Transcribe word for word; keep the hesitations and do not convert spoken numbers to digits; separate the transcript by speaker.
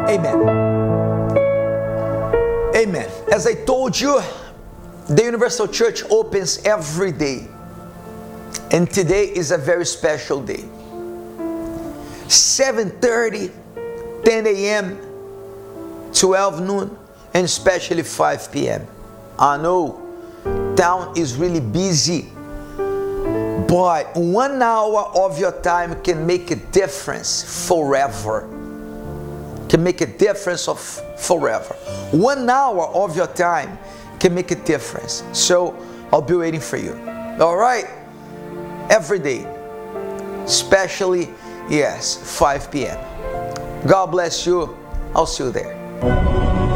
Speaker 1: Amen. Amen. As I told you, the Universal Church opens every day. And today is a very special day. seven thirty, ten a.m., twelve noon, and especially five p.m. I know town is really busy, but one hour of your time can make a difference forever. Can make a difference of forever. One hour of your time can make a difference. So I'll be waiting for you. All right? Every day, especially, yes, five p.m. God bless you. I'll see you there.